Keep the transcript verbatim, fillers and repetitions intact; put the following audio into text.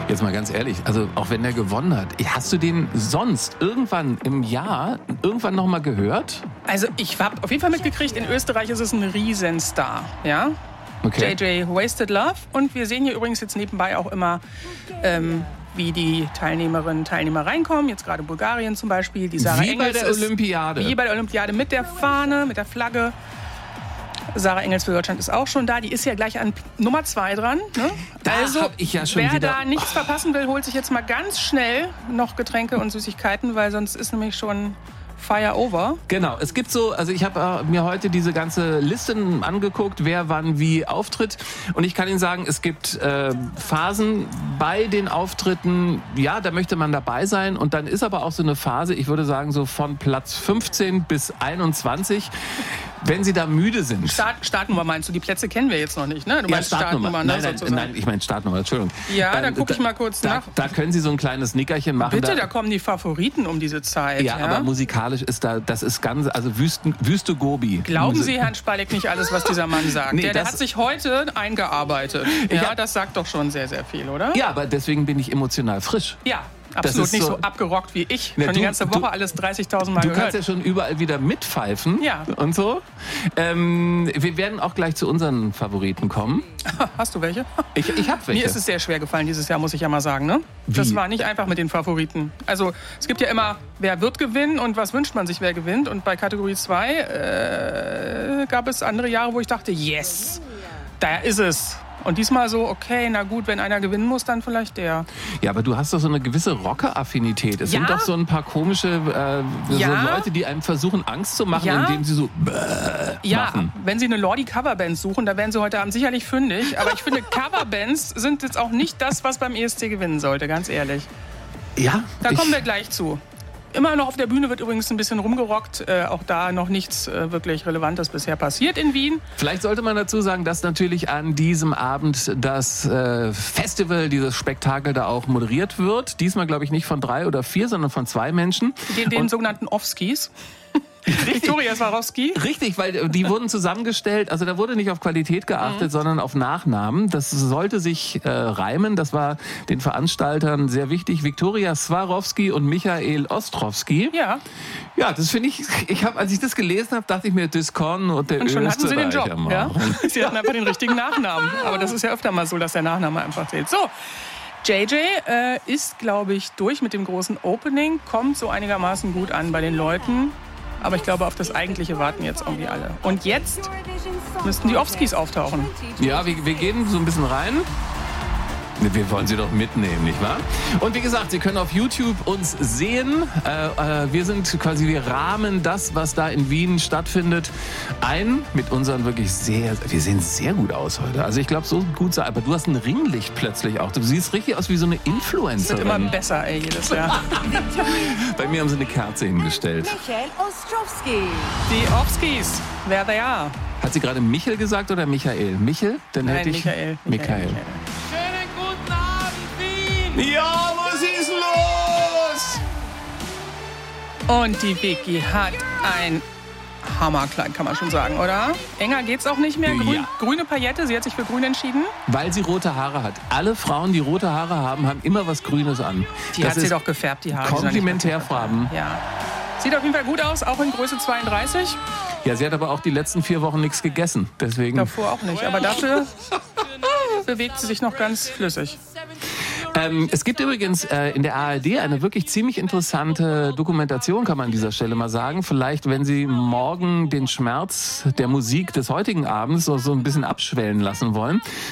Jetzt mal ganz ehrlich, also auch wenn der gewonnen hat, hast du den sonst irgendwann im Jahr irgendwann noch mal gehört? Also ich habe auf jeden Fall mitgekriegt, in Österreich ist es ein Riesenstar, ja. Okay. J J Wasted Love. Und wir sehen hier übrigens jetzt nebenbei auch immer, ähm, wie die Teilnehmerinnen und Teilnehmer reinkommen. Jetzt gerade Bulgarien zum Beispiel. Die Sarah Wie Engels bei der ist, Olympiade. Wie bei der Olympiade mit der Fahne, mit der Flagge. Sarah Engels für Deutschland ist auch schon da. Die ist ja gleich an Nummer zwei dran. Ne? Da also, hab ich ja schon wer wieder... da nichts verpassen will, holt sich jetzt mal ganz schnell noch Getränke und Süßigkeiten, weil sonst ist nämlich schon Fire over. Genau, es gibt so, also ich habe äh, mir heute diese ganze Liste angeguckt, wer wann wie auftritt. Und ich kann Ihnen sagen, es gibt äh, Phasen bei den Auftritten, ja, da möchte man dabei sein. Und dann ist aber auch so eine Phase, ich würde sagen so von Platz fünfzehn bis einundzwanzig, wenn Sie da müde sind. Start, Startnummer meinst du? Die Plätze kennen wir jetzt noch nicht, ne? Du meinst ja, Startnummer. Startnummer, nein, ne, nein, sozusagen. nein, ich meine Startnummer, Entschuldigung. Ja, Ähm, da gucke ich mal kurz da, nach. Da können Sie so ein kleines Nickerchen machen. Bitte, da, da kommen die Favoriten um diese Zeit. ja, Ja, aber musikalisch ist da, das ist ganz, also Wüsten, Wüste Gobi. Glauben Musik. Sie, Herrn Spalleck, nicht alles, was dieser Mann sagt. Nee, der, der das- hat sich heute eingearbeitet. Ja, hab- das sagt doch schon sehr, sehr viel, oder? Ja, aber deswegen bin ich emotional frisch. Ja, absolut ist nicht so, so- abgerockt wie ich. Na, schon du- die ganze Woche du- alles dreißigtausend Mal Du gehört. kannst ja schon überall wieder mitpfeifen Ja. und so. Ähm, wir werden auch gleich zu unseren Favoriten kommen. Hast du welche? Ich, ich habe welche. Mir ist es sehr schwer gefallen dieses Jahr, muss ich ja mal sagen. Ne? Das Wie? war nicht einfach mit den Favoriten. Also es gibt ja immer, wer wird gewinnen und was wünscht man sich, wer gewinnt. Und bei Kategorie zwei äh, gab es andere Jahre, wo ich dachte, yes, da ist es. Und diesmal so, okay, na gut, wenn einer gewinnen muss, dann vielleicht der. Ja, aber du hast doch so eine gewisse Rocker-Affinität. Es Ja? sind doch so ein paar komische äh, Ja? so Leute, die einem versuchen, Angst zu machen, Ja? indem sie so bäh Ja, machen. wenn Sie eine Lordi-Coverband suchen, da werden Sie heute Abend sicherlich fündig. Aber ich finde, Coverbands sind jetzt auch nicht das, was beim E S C gewinnen sollte, ganz ehrlich. Ja, Da ich, kommen wir gleich zu. Immer noch auf der Bühne wird übrigens ein bisschen rumgerockt. Äh, auch da noch nichts äh, wirklich Relevantes bisher passiert in Wien. Vielleicht sollte man dazu sagen, dass natürlich an diesem Abend das äh, Festival, dieses Spektakel da auch moderiert wird. Diesmal, glaube ich, nicht von drei oder vier, sondern von zwei Menschen. Den, den Und- sogenannten Offskis. Viktoria Swarovski. Richtig, weil die wurden zusammengestellt, also da wurde nicht auf Qualität geachtet, Mhm. sondern auf Nachnamen. Das sollte sich äh, reimen, das war den Veranstaltern sehr wichtig. Viktoria Swarovski und Michael Ostrowski. Ja, Ja, das finde ich, ich habe, als ich das gelesen habe, dachte ich mir, Discon und der und schon hatten Sie den Job. Österreicher Ja? machen. Sie hatten einfach den richtigen Nachnamen. Aber das ist ja öfter mal so, dass der Nachname einfach zählt. So, J J äh, ist, glaube ich, durch mit dem großen Opening, kommt so einigermaßen gut an bei den Leuten. Aber ich glaube, auf das Eigentliche warten jetzt irgendwie alle. Und jetzt müssten die Offskis auftauchen. Ja, wir, wir gehen so ein bisschen rein. Wir wollen Sie doch mitnehmen, nicht wahr? Und wie gesagt, Sie können auf YouTube uns sehen. Äh, äh, wir sind quasi, wir rahmen das, was da in Wien stattfindet, ein mit unseren wirklich sehr, wir sehen sehr gut aus heute. Also ich glaube, so gut sei, aber du hast ein Ringlicht plötzlich auch. Du siehst richtig aus wie so eine Es wird immer Influencerin. besser, ey, jedes Jahr. Bei mir haben sie eine Kerze hingestellt. Michael Ostrowski. Die Offskis, wer they are. Hat sie gerade Michel gesagt oder Michael? Michel? Dann Nein, hätte ich Michael. Michael. Schönen guten Abend, Wien! Ja, was ist los? Und die Vicky hat ein Hammerkleid, kann man schon sagen, oder? Enger geht's auch nicht mehr. Grün, Ja. Grüne Paillette, sie hat sich für grün entschieden. Weil sie rote Haare hat. Alle Frauen, die rote Haare haben, haben immer was Grünes an. Die das hat sie ist doch gefärbt, die Haare. Die sind doch nicht Komplementärfarben. Ja. Sieht auf jeden Fall gut aus, auch in Größe zweiunddreißig. Ja, sie hat aber auch die letzten vier Wochen nichts gegessen. Deswegen. Davor auch nicht, aber dafür bewegt sie sich noch ganz flüssig. Ähm, es gibt übrigens äh, in der A R D eine wirklich ziemlich interessante Dokumentation, kann man an dieser Stelle mal sagen. Vielleicht, wenn Sie morgen den Schmerz der Musik des heutigen Abends so, so ein bisschen abschwellen lassen wollen.